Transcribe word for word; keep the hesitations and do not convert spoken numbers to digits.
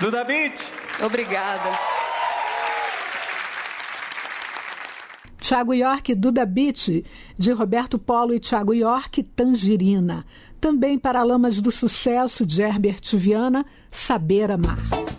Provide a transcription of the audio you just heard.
Duda Beat. Obrigada. Thiago York, Duda Beat, de Roberto Polo e Thiago York, Tangerina. Também Paralamas do Sucesso, de Herbert Viana, Saber Amar.